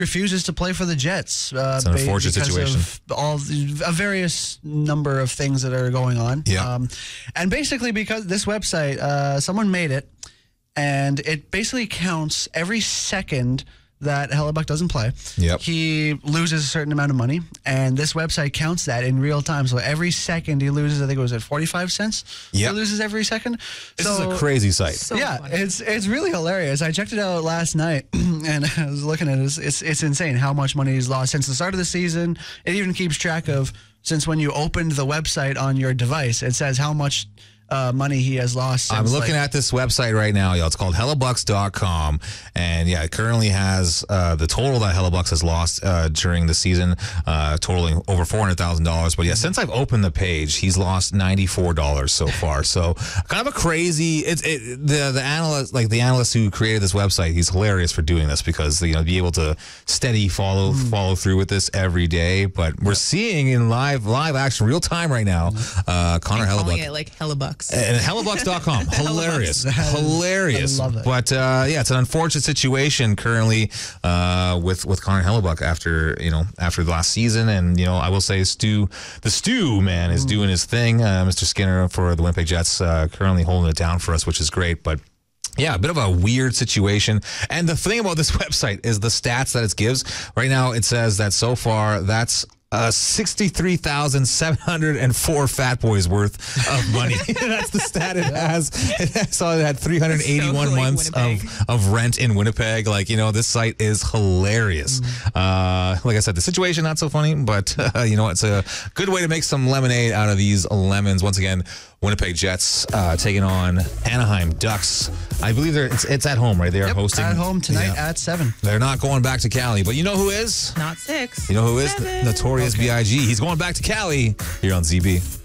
refuses to play for the Jets. It's an unfortunate situation. Of a various number of things that are going on. Yeah. And basically because this website, someone made it, and it basically counts every second that Hellebuyck doesn't play. Yep. He loses a certain amount of money, and this website counts that in real time. So every second he loses, I think it was at 45 cents. Yep. He loses every second. This is a crazy site. So Yeah, funny. it's really hilarious. I checked it out last night, and I was looking at it. It's insane how much money he's lost since the start of the season. It even keeps track of since when you opened the website on your device. It says how much money he has lost. Since, I'm looking at this website right now, y'all. It's called Hellebucks.com. And yeah, it currently has the total that Hellebucks has lost during the season, totaling over $400,000. But yeah, since I've opened the page, he's lost $94 so far. So kind of a crazy. The analyst who created this website, he's hilarious for doing this because be able to steady follow through with this every day. But we're seeing in live action, real time right now, Connor Hellebuyck. Calling it like Hellebucks. And Hellebucks.com. Hilarious. Hilarious. I love it. But yeah, it's an unfortunate situation currently with Connor Hellebuyck after the last season. And I will say the Stew man is doing his thing. Mr. Skinner for the Winnipeg Jets currently holding it down for us, which is great. But yeah, a bit of a weird situation. And the thing about this website is the stats that it gives. Right now it says that so far that's 63,704 Fat Boys worth of money. That's the stat it has. It had 381 months of rent in Winnipeg. This site is hilarious. Like I said, the situation not so funny, but it's a good way to make some lemonade out of these lemons. Once again, Winnipeg Jets taking on Anaheim Ducks. I believe it's at home, right? They are hosting at home tonight at 7. They're not going back to Cali, but you know who is? Not 6. You know who is? 7. Notorious B.I.G. He's going back to Cali here on ZB.